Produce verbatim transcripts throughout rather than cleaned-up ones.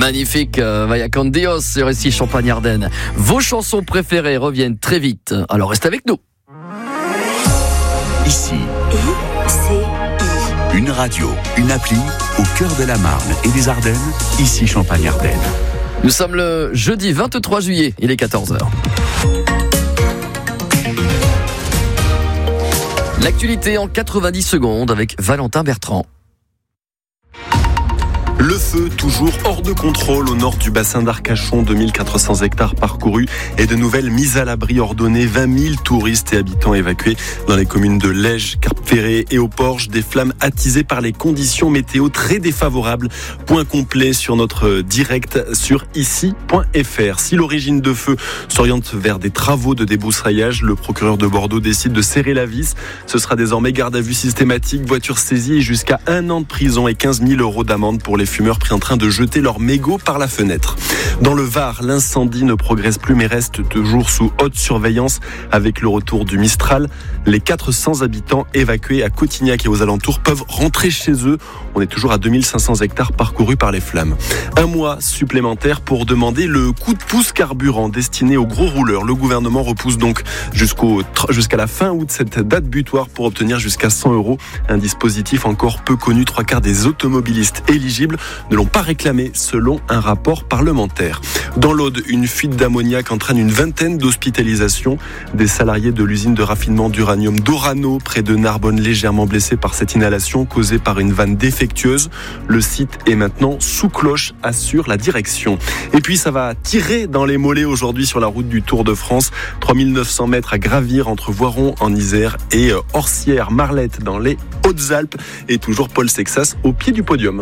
Magnifique, euh, Vaya con Dios sur ici Champagne-Ardenne. Vos chansons préférées reviennent très vite, alors restez avec nous. Ici, I C I. une radio, une appli au cœur de la Marne et des Ardennes, ici Champagne-Ardenne. Nous sommes le jeudi vingt-trois juillet, il est quatorze heures. L'actualité en quatre-vingt-dix secondes avec Valentin Bertrand. Le feu, toujours hors de contrôle au nord du bassin d'Arcachon, deux mille quatre cents hectares parcourus et de nouvelles mises à l'abri ordonnées, vingt mille touristes et habitants évacués dans les communes de Lège, Carpentras et au Porge, des flammes attisées par les conditions météo très défavorables. Point complet sur notre direct sur ici point f r. Si l'origine de feu s'oriente vers des travaux de débroussaillage, le procureur de Bordeaux décide de serrer la vis. Ce sera désormais garde à vue systématique, voiture saisie et jusqu'à un an de prison et quinze mille euros d'amende pour les fumeurs pris en train de jeter leur mégot par la fenêtre. Dans le Var, l'incendie ne progresse plus mais reste toujours sous haute surveillance avec le retour du Mistral. Les quatre cents habitants évacués à Cotignac et aux alentours peuvent rentrer chez eux. On est toujours à deux mille cinq cents hectares parcourus par les flammes. Un mois supplémentaire pour demander le coup de pouce carburant destiné aux gros rouleurs. Le gouvernement repousse donc jusqu'au, jusqu'à la fin août cette date butoir pour obtenir jusqu'à cent euros. Un dispositif encore peu connu. Trois quarts des automobilistes éligibles ne l'ont pas réclamé selon un rapport parlementaire. Dans l'Aude, une fuite d'ammoniac entraîne une vingtaine d'hospitalisations. Des salariés de l'usine de raffinement d'uranium d'Orano, près de Narbonne, légèrement blessés par cette inhalation causée par une vanne défectueuse. Le site est maintenant sous cloche, assure la direction. Et puis ça va tirer dans les mollets aujourd'hui sur la route du Tour de France. trois mille neuf cents mètres à gravir entre Voiron en Isère et Orsières-Marlette dans les Hautes-Alpes. Et toujours Paul Sexas au pied du podium.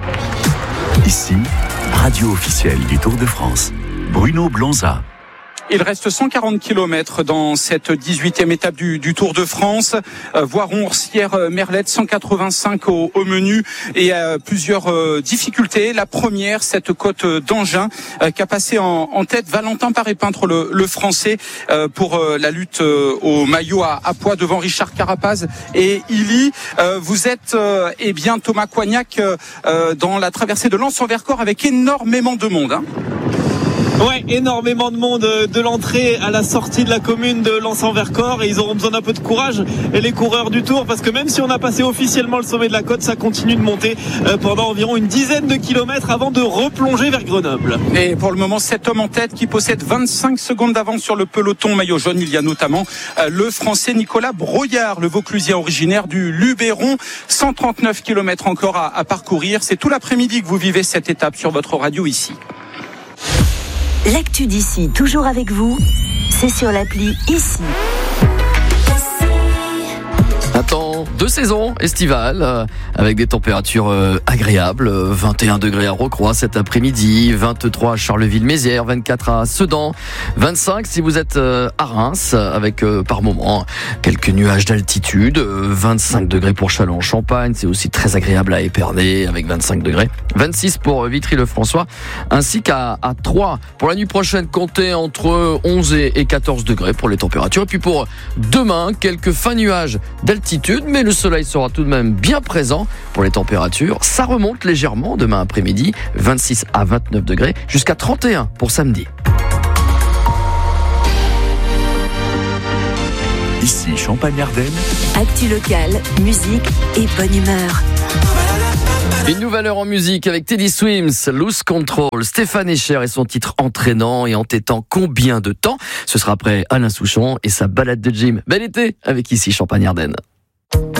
Ici, radio officielle du Tour de France. Bruno Blonza. Il reste cent quarante kilomètres dans cette dix-huitième étape du, du Tour de France. Euh, Voiron, Orsières, Merlette, cent quatre-vingt-cinq au, au menu et euh, plusieurs euh, difficultés. La première, cette côte d'Angin euh, qui a passé en, en tête Valentin Paré-Peintre, le, le Français, euh, pour euh, la lutte euh, au maillot à, à poids devant Richard Carapaz et Illy. Euh, vous êtes, euh, eh bien, Thomas Coignac euh, dans la traversée de Lens-en-Vercors avec énormément de monde. Hein. Ouais, énormément de monde de l'entrée à la sortie de la commune de Lens-en-Vercors et ils auront besoin d'un peu de courage, et les coureurs du Tour, parce que même si on a passé officiellement le sommet de la côte, ça continue de monter pendant environ une dizaine de kilomètres avant de replonger vers Grenoble. Et pour le moment, cet homme en tête qui possède vingt-cinq secondes d'avance sur le peloton maillot jaune, il y a notamment le Français Nicolas Broyard, le Vauclusien originaire du Luberon. cent trente-neuf kilomètres encore à, à parcourir. C'est tout l'après-midi que vous vivez cette étape sur votre radio ici. L'actu d'ici, toujours avec vous, c'est sur l'appli Ici. Un temps de saison estivale euh, avec des températures euh, agréables, euh, vingt et un degrés à Rocroi cet après-midi, vingt-trois à Charleville-Mézières, vingt-quatre à Sedan, vingt-cinq si vous êtes euh, à Reims avec euh, par moment quelques nuages d'altitude, euh, vingt-cinq degrés pour Châlons-en-Champagne, c'est aussi très agréable à Épernay avec vingt-cinq degrés, vingt-six pour Vitry-le-François ainsi qu'à à Troyes. Pour la nuit prochaine, comptez entre onze et quatorze degrés pour les températures. Et puis pour demain, quelques fins nuages d'altitude, mais le soleil sera tout de même bien présent pour les températures. Ça remonte légèrement demain après-midi, vingt-six à vingt-neuf degrés, jusqu'à trente et un pour samedi. Ici Champagne-Ardenne. Actu locale, musique et bonne humeur. Une nouvelle heure en musique avec Teddy Swims, Lose Control, Stéphane Escher et son titre entraînant et entêtant combien de temps. Ce sera après Alain Souchon et sa balade de gym. Bel été avec ici Champagne-Ardenne.